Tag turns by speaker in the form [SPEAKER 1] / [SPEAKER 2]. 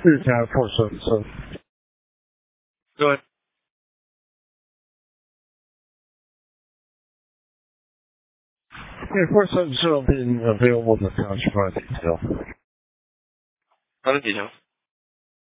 [SPEAKER 1] 477.
[SPEAKER 2] Go ahead.
[SPEAKER 1] Yeah, 477 being available in the township on detail.
[SPEAKER 2] On the detail.